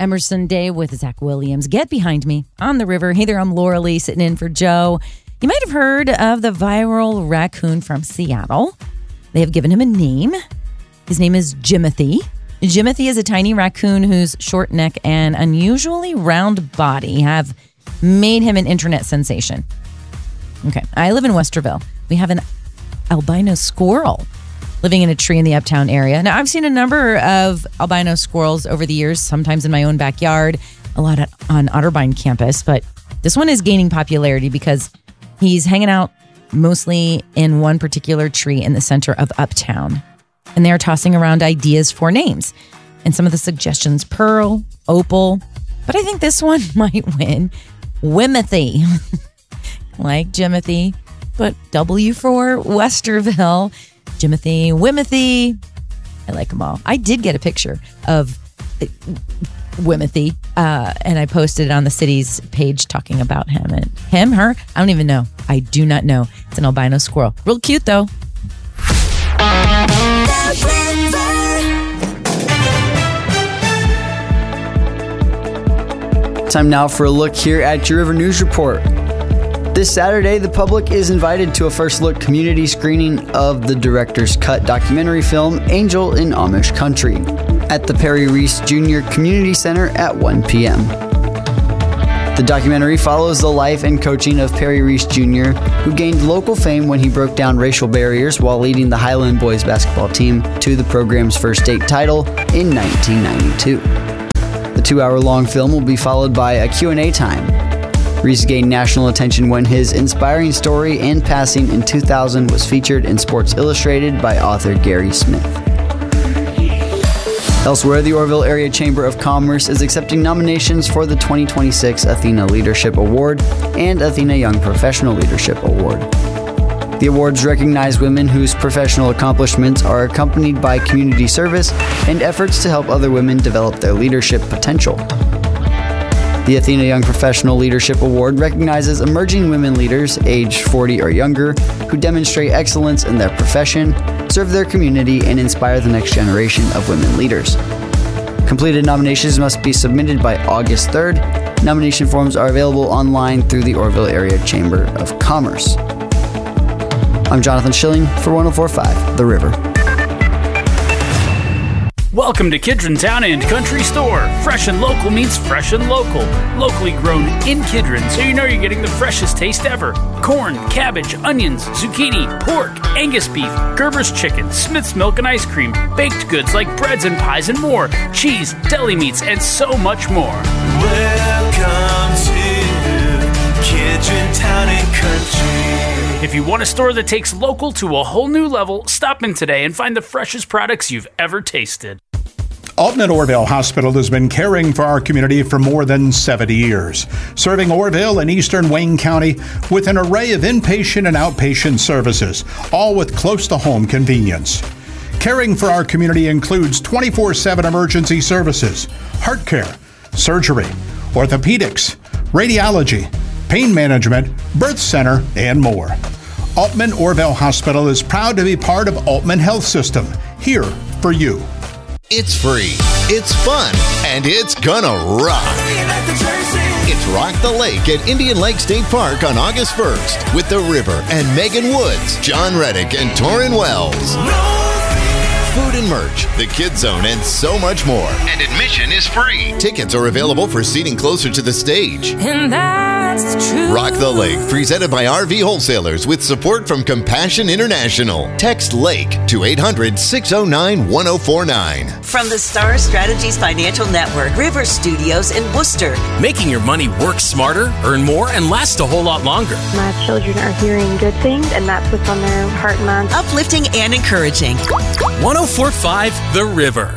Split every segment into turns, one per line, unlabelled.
Emerson Day with Zach Williams. Get behind me on the river. Hey there, I'm Laura Lee sitting in for Joe. You might have heard of the viral raccoon from Seattle. They have given him a name. His name is Jimothy. Jimothy is a tiny raccoon whose short neck and unusually round body have made him an internet sensation. Okay, I live in Westerville. We have an albino squirrel living in a tree in the uptown area. Now, I've seen a number of albino squirrels over the years, sometimes in my own backyard, a lot on Otterbein campus, but this one is gaining popularity because he's hanging out mostly in one particular tree in the center of uptown. And they're tossing around ideas for names. And some of the suggestions, Pearl, Opal, but I think this one might win. Wimothy. Like Jimothy, but W for Westerville. Jimothy, Wimothy. I like them all. I did get a picture of Wimothy, and I posted it on the city's page talking about him. And him, her, I don't even know. I do not know. It's an albino squirrel. Real cute, though.
Time now for a look here at your River News Report. This Saturday, the public is invited to a first look community screening of the director's cut documentary film Angel in Amish Country at the Perry Reese Jr. Community Center at 1 p.m. The documentary follows the life and coaching of Perry Reese Jr., who gained local fame when he broke down racial barriers while leading the Highland boys basketball team to the program's first state title in 1992. The 2-hour-long film will be followed by a Q&A time. Reese gained national attention when his inspiring story and passing in 2000 was featured in Sports Illustrated by author Gary Smith. Elsewhere, the Orrville Area Chamber of Commerce is accepting nominations for the 2026 Athena Leadership Award and Athena Young Professional Leadership Award. The awards recognize women whose professional accomplishments are accompanied by community service and efforts to help other women develop their leadership potential. The Athena Young Professional Leadership Award recognizes emerging women leaders aged 40 or younger who demonstrate excellence in their profession, serve their community, and inspire the next generation of women leaders. Completed nominations must be submitted by August 3rd. Nomination forms are available online through the Orrville Area Chamber of Commerce. I'm Jonathan Schilling for 104.5 The River.
Welcome to Kidron Town and Country Store. Fresh and local means fresh and local. Locally grown in Kidron, so you know you're getting the freshest taste ever. Corn, cabbage, onions, zucchini, pork, Angus beef, Gerber's chicken, Smith's milk and ice cream, baked goods like breads and pies and more, cheese, deli meats, and so much more.
Welcome to Kidron Town and Country.
If you want a store that takes local to a whole new level, stop in today and find the freshest products you've ever tasted.
Alton and Orrville Hospital has been caring for our community for more than 70 years, serving Orrville and eastern Wayne County with an array of inpatient and outpatient services, all with close-to-home convenience. Caring for our community includes 24/7 emergency services, heart care, surgery, orthopedics, radiology, pain management, birth center, and more. Altman Orrville Hospital is proud to be part of Altman Health System, here for you.
It's free, it's fun, and it's gonna rock. It's Rock the Lake at Indian Lake State Park on August 1st with The River and Megan Woods, John Reddick, and Torrin Wells. Food and merch, the Kids Zone, and so much more. And admission is free. Tickets are available for seating closer to the stage.
And that's the truth.
Rock the Lake, presented by RV Wholesalers with support from Compassion International. Text LAKE to 800-609-1049.
From the Star Strategies Financial Network, River Studios in Worcester.
Making your money work smarter, earn more, and last a whole lot longer.
My children are hearing good things, and that's what's on their heart and mind.
Uplifting and encouraging.
104.5 The River.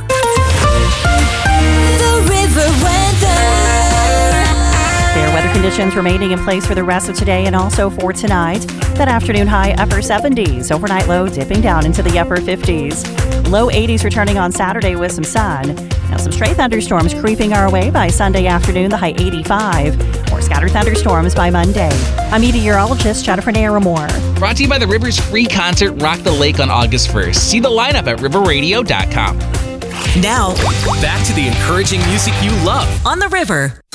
The River weather.
Fair weather conditions remaining in place for the rest of today and also for tonight. That afternoon high upper 70s. Overnight low dipping down into the upper 50s. Low 80s returning on Saturday with some sun. Now some stray thunderstorms creeping our way by Sunday afternoon, the high 85. More scattered thunderstorms by Monday. I'm meteorologist Jennifer Naramore.
Brought to you by the River's free concert Rock the Lake on August 1st. See the lineup at riverradio.com.
Now,
Back to the encouraging music you love.
on the river.